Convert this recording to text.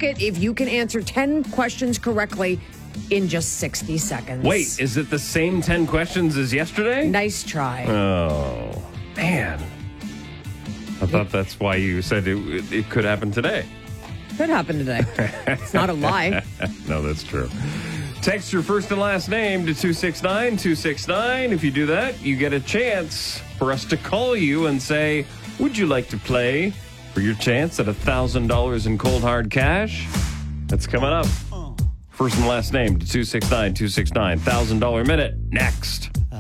bucket if you can answer 10 questions correctly in just 60 seconds. Wait, is it the same 10 questions as yesterday? Nice try. Oh, man. I thought that's why you said it could happen today. Could happen today. It's not a lie. No, that's true. Text your first and last name to 269-269. If you do that, you get a chance for us to call you and say, would you like to play for your chance at $1,000 in cold hard cash? That's coming up. First and last name to 269-269. $1,000 minute next.